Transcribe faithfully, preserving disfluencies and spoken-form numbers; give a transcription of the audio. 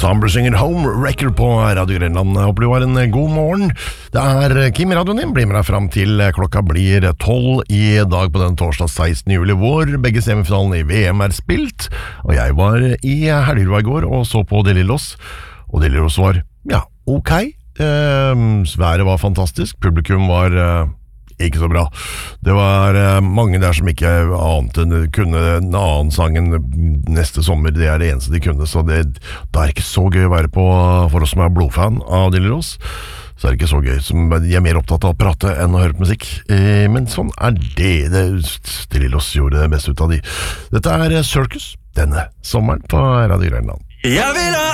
Somber Singer Home Record på Radio Grenland. Jeg håper du har en god morgen. Det er Kim i radioen din. Bli med deg frem til klokka blir tolv i dag på den torsdag sekstende juli, hvor begge semifinalene i V M er spilt. Og jeg var i Helgerva i går og så på De Lillos. Og De Lillos var, ja, ok. Eh, været var fantastisk. Publikum var... Eh, ikke så bra. Det var uh, mange der som ikke ante kunne en annen sang enn neste sommer. Det er det eneste de kunne, så det, det er ikke så gøy å være på for oss som er blodfan av De Lillos. Så er det ikke så gøy. Som, de er mer opptatt av å prate enn å høre på musikk. Eh, men sånn er det. det. De Lillos gjorde det beste ut av de. Dette er Circus denne sommeren på Radio Grønland. Jeg vil ha